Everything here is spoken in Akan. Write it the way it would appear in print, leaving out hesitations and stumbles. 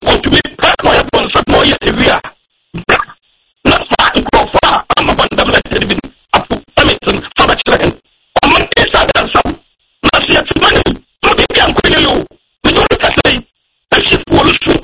continue pas moi bon ça moi yete via na fa ko fa am bon dam la te bin apu tamit fa ba ci la en on man ke sa dal sa na ci man to bi am ko yo ñu ko tay ci ko lu